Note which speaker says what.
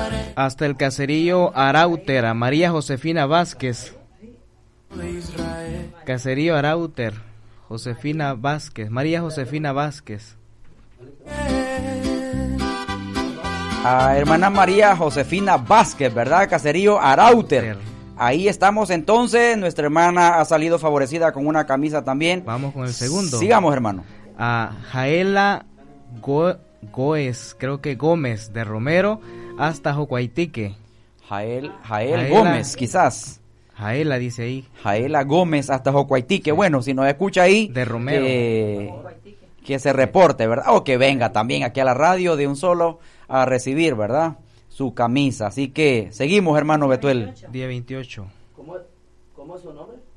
Speaker 1: Hasta el caserío Arauter, a María Josefina Vázquez. Caserío Arauter, Josefina Vázquez, María Josefina Vázquez.
Speaker 2: A hermana María Josefina Vázquez, ¿verdad? Caserío Arauter. Ahí estamos entonces. Nuestra hermana ha salido favorecida con una camisa también.
Speaker 1: Vamos con el segundo.
Speaker 2: Sigamos, hermano.
Speaker 1: A Jaela Gómez, creo que Gómez de Romero hasta Jocuaitique.
Speaker 2: Jael Gómez, quizás.
Speaker 1: Jaela dice ahí.
Speaker 2: Jaela Gómez hasta Jocuaitique. Bueno, si nos escucha ahí.
Speaker 1: De Romero.
Speaker 2: Que se reporte, ¿verdad? O que venga también aquí a la radio de un solo a recibir, ¿verdad? Su camisa. Así que seguimos, hermano Betuel.
Speaker 1: Día 28.
Speaker 3: ¿Cómo es su nombre?